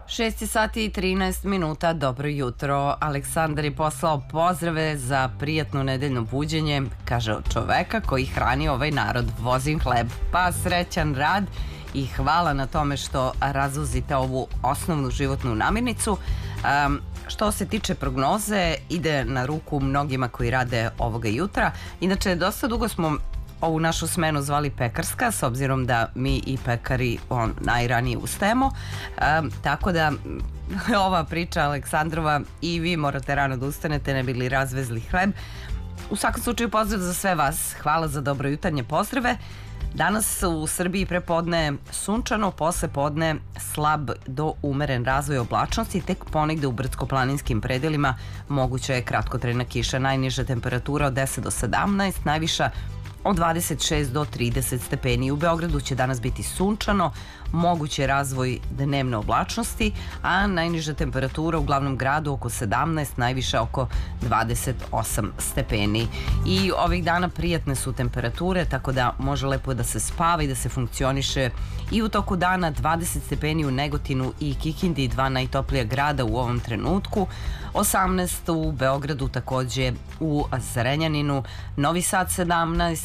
6 sati i 13 minuta, dobro jutro. Aleksandar je poslao pozdrave za prijatno nedeljno buđenje, kaže od čoveka koji hrani ovaj narod. Vozim hleb, pa srećan rad i hvala na tome što razvozite ovu osnovnu životnu namirnicu. Što se tiče prognoze, ide na ruku mnogima koji rade ovoga jutra. Inače, dosta dugo smo ovu našu smenu zvali pekarska, s obzirom da mi i pekari najranije ustajemo. Tako da ova priča Aleksandrova i vi morate rano da ustanete, ne bi li razvezli hleb. U svakom slučaju pozdrav za sve vas. Hvala za dobro jutarnje pozdrave. Danas u Srbiji prepodne sunčano, posle podne slab do umeren razvoj oblačnosti, tek ponegde u brdsko-planinskim predelima moguća je kratkotrajna kiša. Najniža temperatura od 10 do 17, najviša od 26 do 30 stepeni. U Beogradu će danas biti sunčano, moguće razvoj dnevne oblačnosti, a najniža temperatura u glavnom gradu oko 17, najviša oko 28 stepeni. I ovih dana prijatne su temperature, tako da može lepo da se spava i da se funkcioniše i u toku dana. 20 stepeni u Negotinu i Kikindi, dva najtoplija grada u ovom trenutku, 18 u Beogradu, takođe u Zrenjaninu, Novi Sad 17,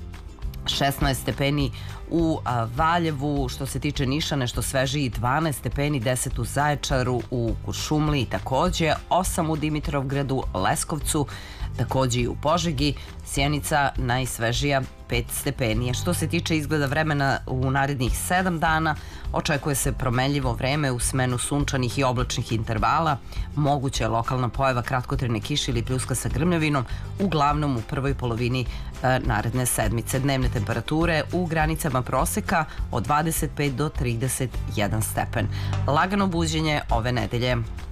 16 stepeni u Valjevu, što se tiče Niša nešto svežiji 12 stepeni, 10 u Zaječaru, u Kuršumliji takođe, 8 u Dimitrovgradu, Leskovcu, takođe i u Požegi, Sjenica najsvežija 5 stepeni. Što se tiče izgleda vremena u narednih 7 dana, očekuje se promenljivo vreme u smenu sunčanih i oblačnih intervala, moguća je lokalna pojava kratkotrajne kiše ili pljuska sa grmljavinom, uglavnom u prvoj polovini naredne sedmice. Dnevne temperature u granicama proseka od 25 do 31 stepen. Lagano buđenje ove nedelje.